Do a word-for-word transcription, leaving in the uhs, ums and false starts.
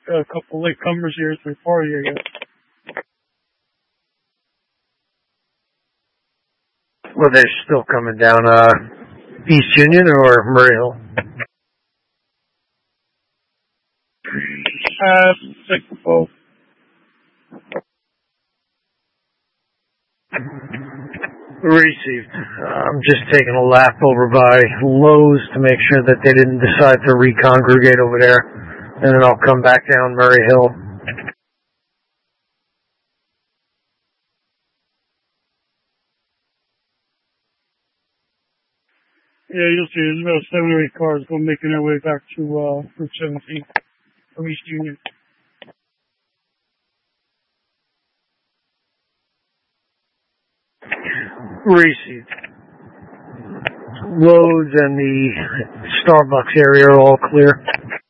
a couple latecomers here, three forty, I guess. Well, they're still coming down uh, East Union or Murray Hill? Uh, like both. Received. I'm just taking a lap over by Lowe's to make sure that they didn't decide to recongregate over there, and then I'll come back down Murray Hill. Yeah, you'll see there's about seven or eight cars going making their way back to uh, Route seventeen from East Union. Received. Lowe's and the Starbucks area are all clear.